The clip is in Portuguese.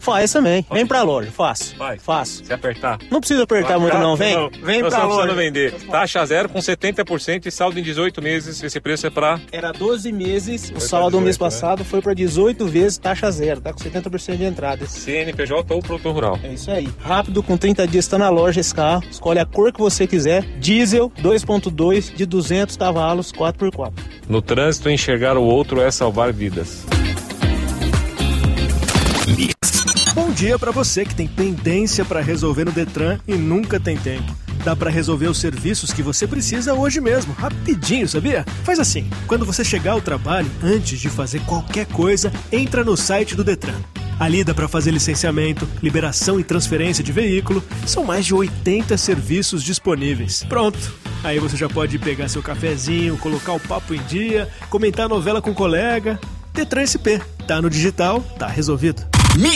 Faz também. Vem pra loja, faço. Faço. Se apertar. Não precisa apertar muito não, vem. Vem pra loja. Não vender. Taxa zero com 70% e saldo em 18 meses. Esse preço é pra... Era 12 meses, o saldo do mês passado foi pra 18 vezes taxa zero, tá com 70% de entrada. CNPJ ou produtor rural. É isso aí. Rápido, com 30 dias tá na loja esse carro. Escolhe a cor que você quiser. Diesel 2.2 de 200 cavalos, 4x4. No trânsito, enxergar o outro é salvar vidas. Bom dia pra você que tem pendência pra resolver no Detran e nunca tem tempo. Dá pra resolver os serviços que você precisa hoje mesmo, rapidinho, sabia? Faz assim, quando você chegar ao trabalho, antes de fazer qualquer coisa, entra no site do Detran. Ali dá pra fazer licenciamento, liberação e transferência de veículo. São mais de 80 serviços disponíveis. Pronto! Aí você já pode pegar seu cafezinho, colocar o papo em dia, comentar a novela com o colega. Detran SP. Tá no digital, tá resolvido.